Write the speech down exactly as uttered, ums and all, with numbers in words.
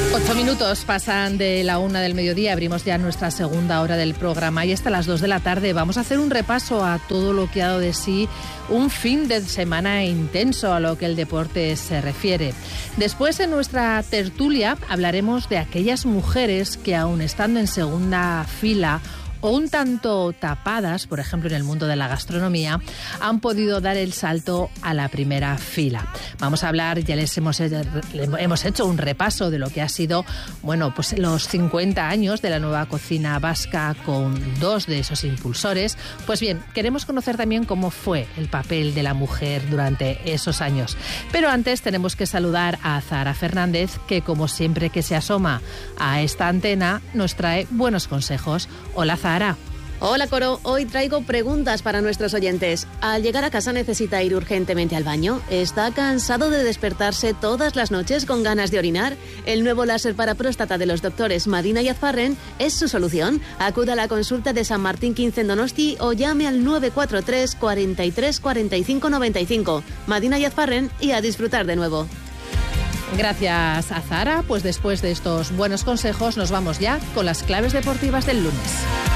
Ocho minutos pasan de la una del mediodía, abrimos ya nuestra segunda hora del programa y hasta las dos de la tarde vamos a hacer un repaso a todo lo que ha dado de sí un fin de semana intenso a lo que el deporte se refiere. Después, en nuestra tertulia, hablaremos de aquellas mujeres que, aun estando en segunda fila o un tanto tapadas, por ejemplo en el mundo de la gastronomía, han podido dar el salto a la primera fila. Vamos a hablar, ya les hemos, hemos hecho un repaso de lo que ha sido, bueno, pues los cincuenta años de la nueva cocina vasca con dos de esos impulsores. Pues bien, queremos conocer también cómo fue el papel de la mujer durante esos años. Pero antes tenemos que saludar a Zahara Fernández, que como siempre que se asoma a esta antena nos trae buenos consejos. Hola, Zahara. Hola, Coro. Hoy traigo preguntas para nuestros oyentes. Al llegar a casa necesita ir urgentemente al baño. ¿Está cansado de despertarse todas las noches con ganas de orinar? El nuevo láser para próstata de los doctores Madina y Azfarren es su solución. Acuda a la consulta de San Martín quince en Donosti o llame al nueve cuatro tres, cuarenta y tres, cuarenta y cinco noventa y cinco. Madina y Azfarren, y a disfrutar de nuevo. Gracias a Zahara. Pues después de estos buenos consejos nos vamos ya con las claves deportivas del lunes.